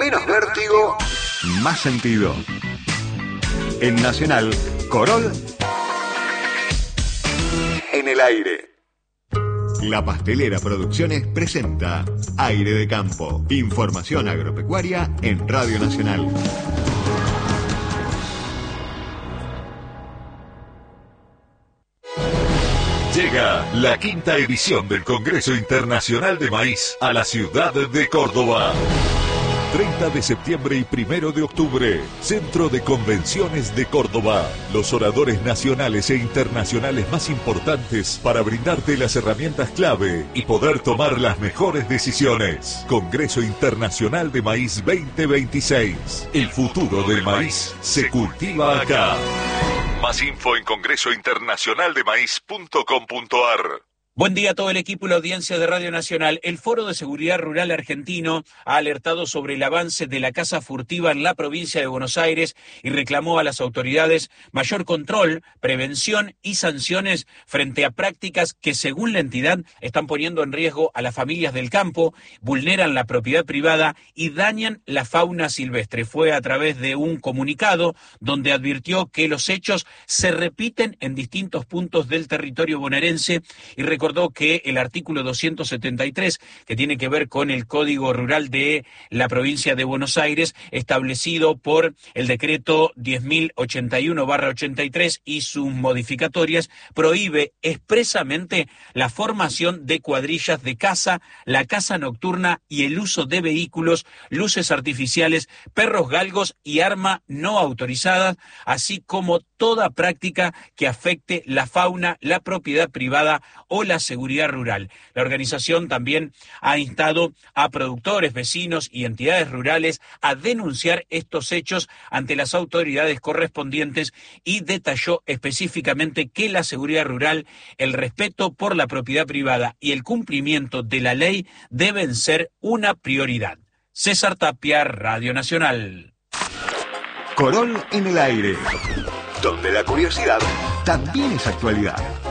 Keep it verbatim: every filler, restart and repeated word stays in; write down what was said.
Menos vértigo, más sentido. En Nacional, Corol en el aire. La Pastelera Producciones presenta Aire de Campo. Información agropecuaria en Radio Nacional. Llega la quinta edición del Congreso Internacional de Maíz a la ciudad de Córdoba. treinta de septiembre y primero de octubre, Centro de Convenciones de Córdoba. Los oradores nacionales e internacionales más importantes para brindarte las herramientas clave y poder tomar las mejores decisiones. Congreso Internacional de Maíz veinte veintiséis. El futuro del maíz se cultiva acá. Más info en congreso internacional de maíz punto com punto a r. Buen día a todo el equipo y la audiencia de Radio Nacional. El Foro de Seguridad Rural Argentino ha alertado sobre el avance de la caza furtiva en la provincia de Buenos Aires y reclamó a las autoridades mayor control, prevención y sanciones frente a prácticas que, según la entidad, están poniendo en riesgo a las familias del campo, vulneran la propiedad privada y dañan la fauna silvestre. Fue a través de un comunicado donde advirtió que los hechos se repiten en distintos puntos del territorio bonaerense y recordó Recordó que el artículo doscientos setenta y tres, que tiene que ver con el Código Rural de la provincia de Buenos Aires, establecido por el decreto diez mil ochenta y uno barra ochenta y tres y sus modificatorias, prohíbe expresamente la formación de cuadrillas de caza, la caza nocturna y el uso de vehículos, luces artificiales, perros galgos y arma no autorizada, así como toda práctica que afecte la fauna, la propiedad privada o la seguridad rural. La organización también ha instado a productores, vecinos y entidades rurales a denunciar estos hechos ante las autoridades correspondientes y detalló específicamente que la seguridad rural, el respeto por la propiedad privada y el cumplimiento de la ley deben ser una prioridad. César Tapia, Radio Nacional. Corol en el aire, donde la curiosidad también es actualidad.